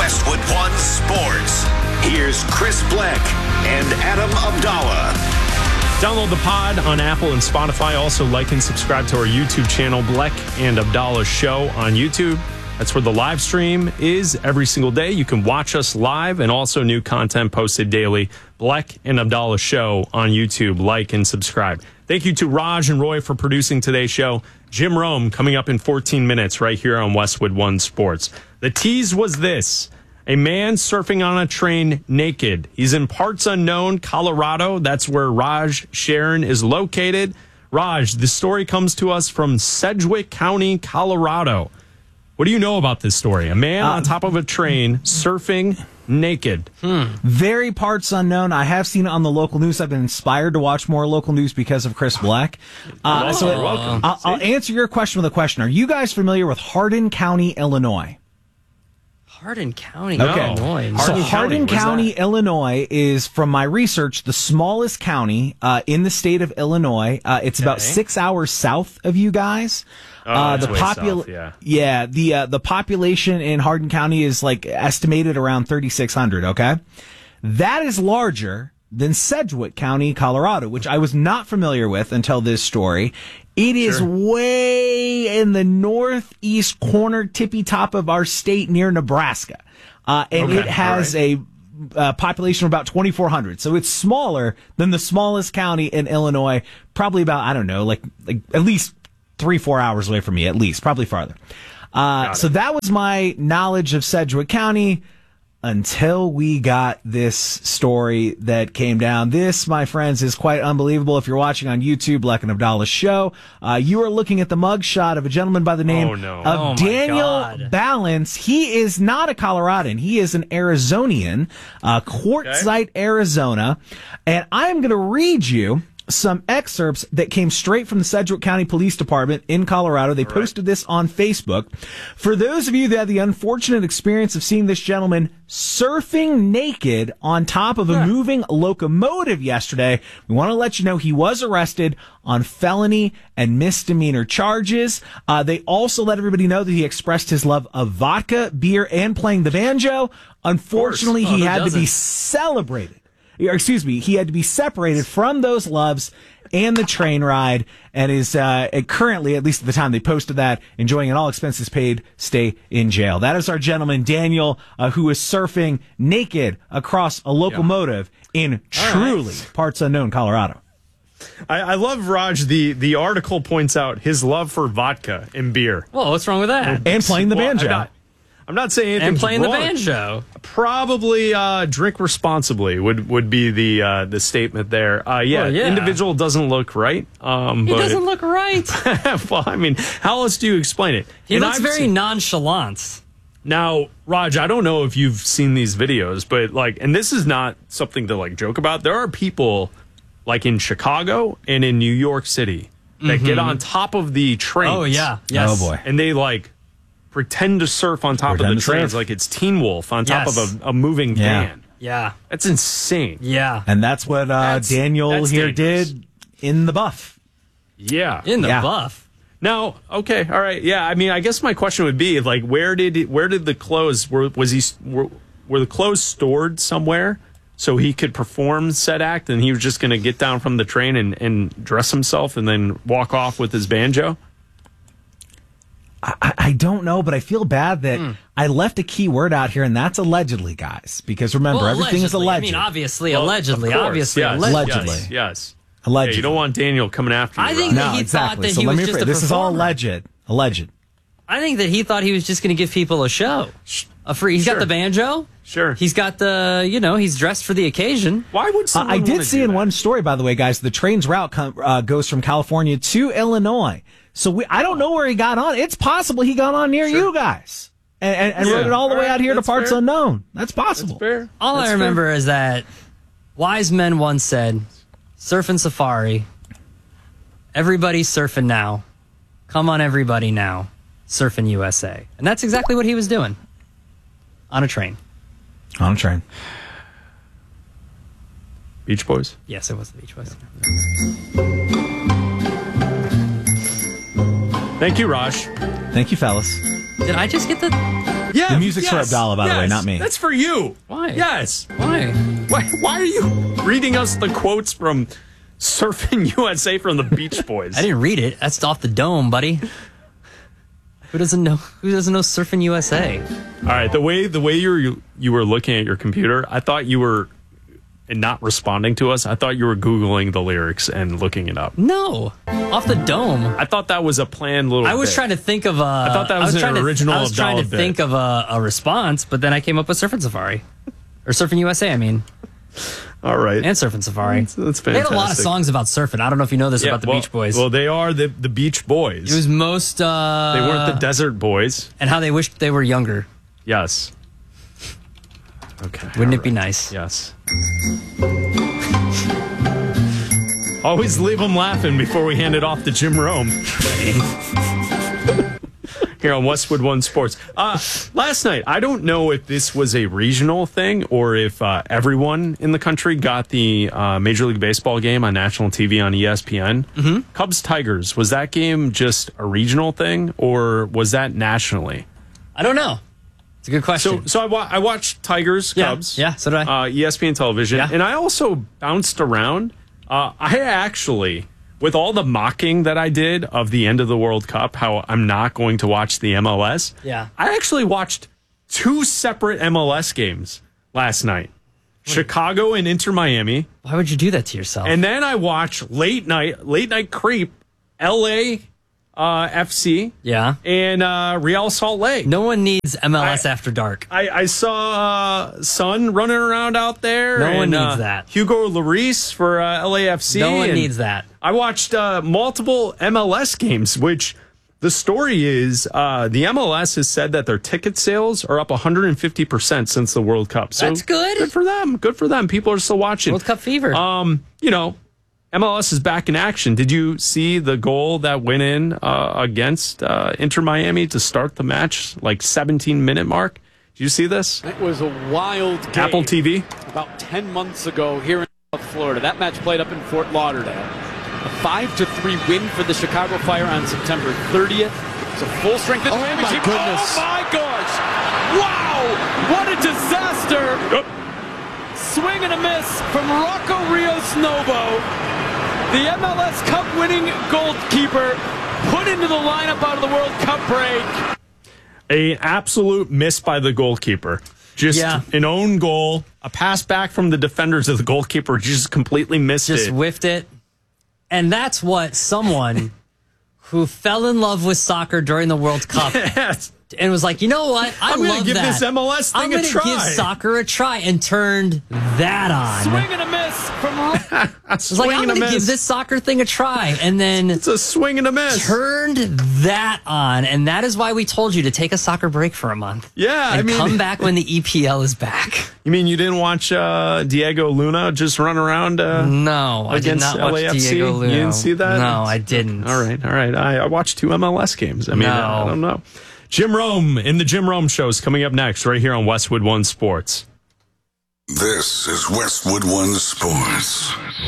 Westwood One Sports. Here's Chris Bleck and Adam Abdallah. Download the pod on Apple and Spotify. Also, like and subscribe to our YouTube channel, Bleck and Abdallah Show on YouTube. That's where the live stream is every single day. You can watch us live and also new content posted daily. Bleck and Abdallah Show on YouTube. Like and subscribe. Thank you to Raj and Roy for producing today's show. Jim Rome coming up in 14 minutes right here on Westwood One Sports. The tease was this. A man surfing on a train naked. He's in parts unknown, Colorado. That's where Raj Sharon is located. Raj, the story comes to us from Sedgwick County, Colorado. What do you know about this story? A man on top of a train surfing naked. Very parts unknown. I have seen it on the local news. I've been inspired to watch more local news because of Chris Bleck. You're welcome. I'll answer your question with a question. Are you guys familiar with Hardin County, Illinois? Hardin County, Okay. Illinois. So Hardin Hardin County, County, Illinois is, from my research, the smallest county in the state of Illinois. It's about 6 hours south of you guys. It's way south, yeah. The population in Hardin County is like estimated around 3,600. Okay, that is larger than Sedgwick County, Colorado, which I was not familiar with until this story. It is way in the northeast corner, tippy top of our state near Nebraska. And it has a population of about 2,400. So it's smaller than the smallest county in Illinois, probably about, I don't know, like at least 3-4 hours away from me, at least, probably farther. So that was my knowledge of Sedgwick County until we got this story that came down. This, my friends, is quite unbelievable. If you're watching on YouTube, Bleck and Abdallah Show, you are looking at the mugshot of a gentleman by the name of Daniel Balance. He is not a Coloradan. He is an Arizonian, Quartzsite, Arizona. And I'm going to read you some excerpts that came straight from the Sedgwick County Police Department in Colorado. They posted this on Facebook. For those of you that had the unfortunate experience of seeing this gentleman surfing naked on top of a moving locomotive yesterday, we want to let you know he was arrested on felony and misdemeanor charges. They also let everybody know that he expressed his love of vodka, beer, and playing the banjo. Unfortunately, he had to be celebrated. He had to be separated from those loves and the train ride, and is currently, at least at the time they posted that, enjoying an all expenses paid stay in jail. That is our gentleman, Daniel, who is surfing naked across a locomotive in truly parts unknown Colorado. I love, Raj, the article points out his love for vodka and beer. Well, what's wrong with that? And playing the banjo. I'm not saying anything. And playing wrong. the banjo. Probably drink responsibly would be the statement there. Individual doesn't look right. He doesn't look right. Well, I mean, how else do you explain it? He looks very nonchalant. Now, Raj, I don't know if you've seen these videos, but and this is not something to joke about. There are people in Chicago and in New York City that get on top of the trains. Oh yeah, yes. Oh boy, and they pretend to surf on top of the trains like it's Teen Wolf on top of a moving van. Yeah. That's insane. Yeah. And that's what Daniel here dangerous. did in the buff. Yeah. In the buff. Now, okay, all right. Yeah, I mean, I guess my question would be where did the clothes were the clothes stored somewhere so he could perform said act, and he was just going to get down from the train and dress himself and then walk off with his banjo? I don't know, but I feel bad that I left a key word out here, and that's allegedly, guys. Because remember, everything is alleged. I mean, obviously, allegedly. Yes, allegedly. Yes. Allegedly. Yeah, you don't want Daniel coming after you. I think that he thought that he was just a performer. This is all alleged. Alleged. I think that he thought he was just going to give people a show. He's got the banjo. Sure. He's got he's dressed for the occasion. Why would someone I did see in one story, by the way, guys, the train's route goes from California to Illinois. So I don't know where he got on. It's possible he got on near you guys and rode it all the way out here to parts unknown. That's possible. That's fair. All I remember is that wise men once said, surfing safari, everybody's surfing now. Come on, everybody now. Surfing USA. And that's exactly what he was doing. On a train. On a train. Beach Boys? Yes, it was the Beach Boys. Thank you, Raj. Thank you, fellas. Did I just get the Yeah, The music's for Abdallah, by the way, not me. That's for you. Why? Yes. Why? Why are you reading us the quotes from Surfing USA from the Beach Boys? I didn't read it. That's off the dome, buddy. Who doesn't know Surfing USA? All right, the way you were looking at your computer, I thought you were not responding to us. I thought you were Googling the lyrics and looking it up. No, off the dome. I thought that was a planned little. I was bit. trying to think of a. I thought that was an original. I was trying to Abdallah think bit. of a response, but then I came up with Surfing Safari, or Surfing USA. I mean, All right, and Surfing Safari. That's fantastic. They had a lot of songs about surfing. I don't know if you know this about the Beach Boys. Well, they are the Beach Boys. It was most. They weren't the Desert Boys. And how they wished they were younger. Yes. Okay. Wouldn't it be nice? Yes. Always leave them laughing before we hand it off to Jim Rome. Here on Westwood One Sports. Last night, I don't know if this was a regional thing or if everyone in the country got the Major League Baseball game on national TV on ESPN. Mm-hmm. Cubs-Tigers, was that game just a regional thing or was that nationally? I don't know. It's a good question. So I watched Tigers, Cubs. Yeah, so did I. ESPN television. Yeah. And I also bounced around. I actually, with all the mocking that I did of the end of the World Cup, how I'm not going to watch the MLS. Yeah. I actually watched 2 separate MLS games last night. Chicago and Inter Miami. Why would you do that to yourself? And then I watched Late Night Creep, LA FC. Yeah. And Real Salt Lake. No one needs MLS after dark. I saw Son running around out there. No one needs that. Hugo Lloris for LAFC. No one needs that. I watched multiple MLS games, which the story is the MLS has said that their ticket sales are up 150% since the World Cup. So That's good. Good for them. Good for them. People are still watching. World Cup fever. MLS is back in action. Did you see the goal that went in against Inter Miami to start the match, like 17-minute mark? Did you see this? It was a wild game. Apple TV? About 10 months ago here in South Florida. That match played up in Fort Lauderdale. A 5-3 win for the Chicago Fire on September 30th. It's a full-strength Miami my team. goodness. Oh, my gosh. Wow. What a disaster. Yep. Swing and a miss from Rocco Rios Novo. The MLS Cup winning goalkeeper put into the lineup out of the World Cup break. An absolute miss by the goalkeeper. Just an own goal, a pass back from the defenders of the goalkeeper, just completely missed Just it. whiffed it. And that's what someone who fell in love with soccer during the World Cup Yes. and was like, you know what? I'm love gonna give that. this MLS thing I'm a gonna try. give soccer a try and turned that on. Swing and a miss from It's like, I'm going to give this soccer thing a try. And then It's a swing and a miss. turned that on. And that is why we told you to take a soccer break for a month. Yeah, And I mean, come back when the EPL is back. You mean you didn't watch Diego Luna just run around? No, I did against not watch LAFC? Diego Luna. You didn't see that? No, I didn't. All right. I watched 2 MLS games. I mean, No. I don't know. Jim Rome in the Jim Rome Show is coming up next right here on Westwood One Sports. This is Westwood One Sports.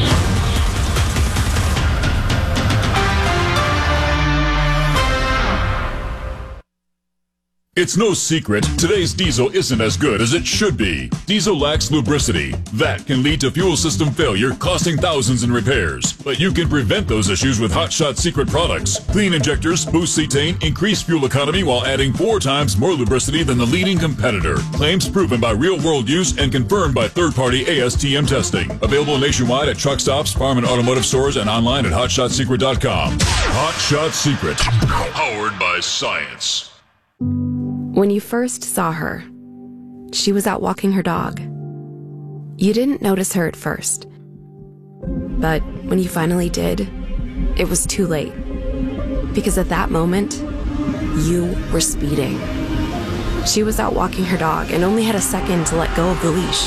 It's no secret, today's diesel isn't as good as it should be. Diesel lacks lubricity. That can lead to fuel system failure, costing thousands in repairs. But you can prevent those issues with Hot Shot Secret products. Clean injectors, boost cetane, increase fuel economy while adding 4 times more lubricity than the leading competitor. Claims proven by real-world use and confirmed by third-party ASTM testing. Available nationwide at truck stops, farm and automotive stores, and online at hotshotsecret.com. Hot Shot Secret. Powered by science. When you first saw her, she was out walking her dog. You didn't notice her at first. But when you finally did, it was too late. Because at that moment, you were speeding. She was out walking her dog and only had a second to let go of the leash.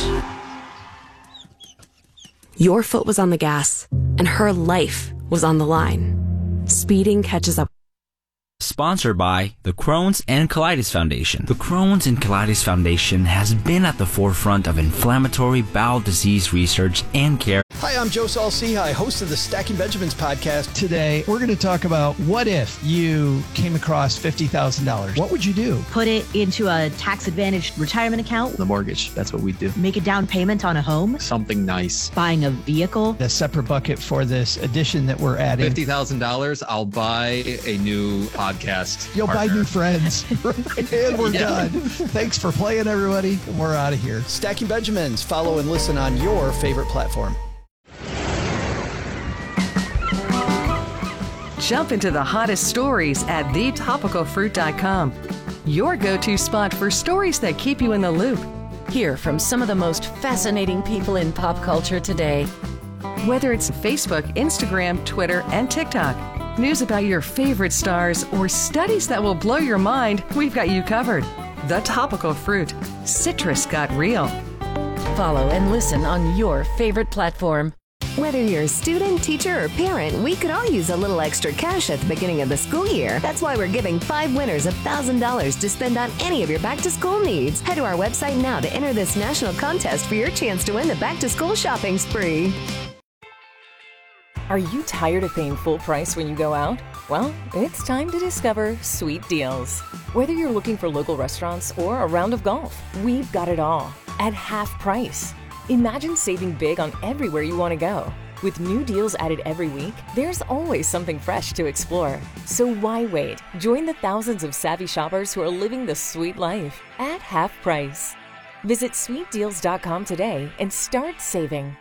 Your foot was on the gas, and her life was on the line. Speeding catches up. Sponsored by the Crohn's and Colitis Foundation. The Crohn's and Colitis Foundation has been at the forefront of inflammatory bowel disease research and care. Hi Hi, I'm Joe Saul-Sehy, host of the Stacking Benjamins podcast. Today, we're going to talk about what if you came across $50,000? What would you do? Put it into a tax-advantaged retirement account. The mortgage. That's what we do. Make a down payment on a home. Something nice. Buying a vehicle. A separate bucket for this addition that we're adding. $50,000, I'll buy a new podcast. You'll partner. buy new friends. And we're done. Thanks for playing, everybody. We're out of here. Stacking Benjamins. Follow and listen on your favorite platform. Jump into the hottest stories at thetopicalfruit.com. Your go-to spot for stories that keep you in the loop. Hear from some of the most fascinating people in pop culture today. Whether it's Facebook, Instagram, Twitter, and TikTok, news about your favorite stars, or studies that will blow your mind, we've got you covered. The Topical Fruit. Citrus got real. Follow and listen on your favorite platform. Whether you're a student, teacher, or parent, we could all use a little extra cash at the beginning of the school year. That's why we're giving 5 winners $1,000 to spend on any of your back-to-school needs. Head to our website now to enter this national contest for your chance to win the back-to-school shopping spree. Are you tired of paying full price when you go out? Well, it's time to discover Sweet Deals. Whether you're looking for local restaurants or a round of golf, we've got it all at half price. Imagine saving big on everywhere you want to go. With new deals added every week, there's always something fresh to explore. So why wait? Join the thousands of savvy shoppers who are living the sweet life at half price. Visit sweetdeals.com today and start saving.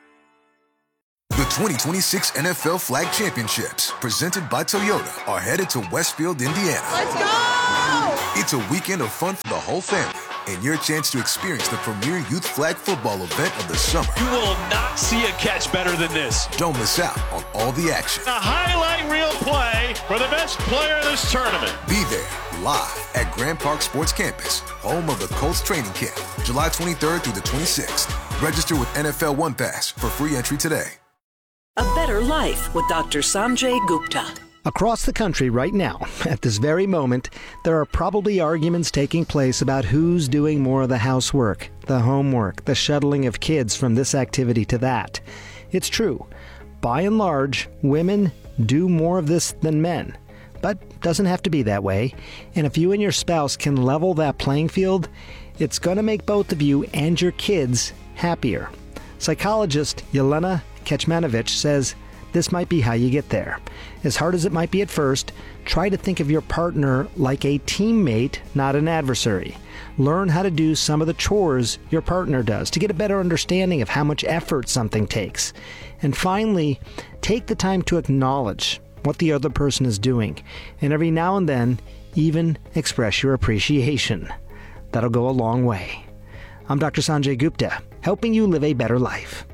The 2026 NFL Flag Championships, presented by Toyota, are headed to Westfield, Indiana. Let's go! It's a weekend of fun for the whole family and your chance to experience the premier youth flag football event of the summer. You will not see a catch better than this. Don't miss out on all the action. A highlight reel play for the best player in this tournament. Be there live at Grand Park Sports Campus, home of the Colts training camp, July 23rd through the 26th. Register with NFL One Pass for free entry today. A Better Life with Dr. Sanjay Gupta. Across the country right now, at this very moment, there are probably arguments taking place about who's doing more of the housework, the homework, the shuttling of kids from this activity to that. It's true. By and large, women do more of this than men. But doesn't have to be that way. And if you and your spouse can level that playing field, it's going to make both of you and your kids happier. Psychologist Yelena Kecmanovic says this might be how you get there. As hard as it might be at first, try to think of your partner like a teammate, not an adversary. Learn how to do some of the chores your partner does to get a better understanding of how much effort something takes. And finally, take the time to acknowledge what the other person is doing, and every now and then, even express your appreciation. That'll go a long way. I'm Dr. Sanjay Gupta, helping you live a better life.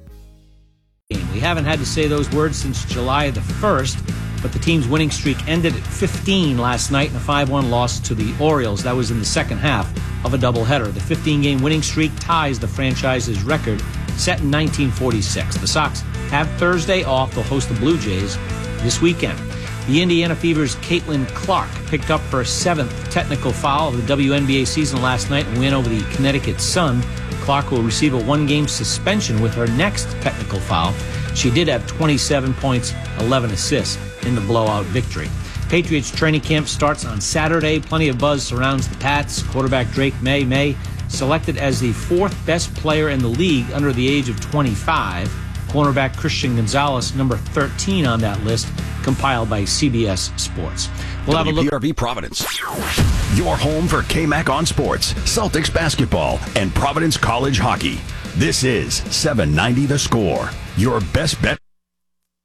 We haven't had to say those words since July the 1st, but the team's winning streak ended at 15 last night in a 5-1 loss to the Orioles. That was in the second half of a doubleheader. The 15-game winning streak ties the franchise's record set in 1946. The Sox have Thursday off. They'll host the Blue Jays this weekend. The Indiana Fever's Caitlin Clark picked up her 7th technical foul of the WNBA season last night and win over the Connecticut Sun. Clark will receive a 1-game suspension with her next technical foul. She did have 27 points, 11 assists in the blowout victory. Patriots training camp starts on Saturday. Plenty of buzz surrounds the Pats. Quarterback Drake May selected as the 4th best player in the league under the age of 25. Cornerback Christian Gonzalez, number 13 on that list, compiled by CBS Sports. We'll have a look. WPRV Providence. Your home for KMAC on sports, Celtics basketball, and Providence College hockey. This is 790 The Score. Your best bet